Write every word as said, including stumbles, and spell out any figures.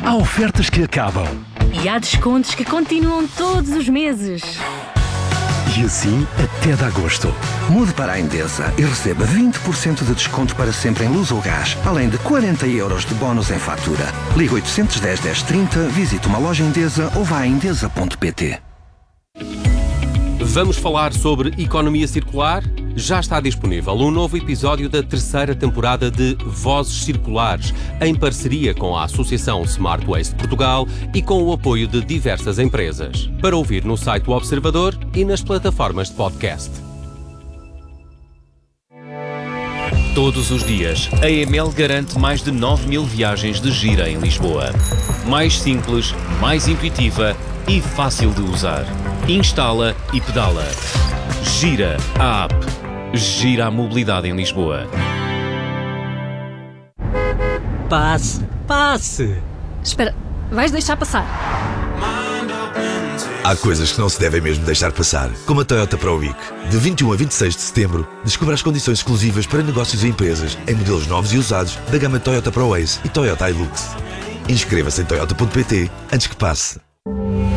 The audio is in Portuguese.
Há ofertas que acabam. E há descontos que continuam todos os meses. E assim até de agosto. Mude para a Endesa e receba vinte por cento de desconto para sempre em luz ou gás, além de quarenta euros de bónus em fatura. Liga oitocentos e dez, dez trinta, visite uma loja Endesa ou vá a endesa ponto pt. Vamos falar sobre economia circular? Já está disponível um novo episódio da terceira temporada de Vozes Circulares, em parceria com a Associação Smart Waste Portugal e com o apoio de diversas empresas. Para ouvir no site do Observador e nas plataformas de podcast. Todos os dias, a E M L garante mais de nove mil viagens de Gira em Lisboa. Mais simples, mais intuitiva e fácil de usar. Instala e pedala. Gira, a app. Gira a mobilidade em Lisboa. Passe, passe! Espera, vais deixar passar? Há coisas que não se devem mesmo deixar passar, como a Toyota Pro Week. De vinte e um a vinte e seis de setembro, descubra as condições exclusivas para negócios e empresas em modelos novos e usados da gama Toyota Pro Ace e Toyota Hilux. Inscreva-se em toyota ponto pt antes que passe.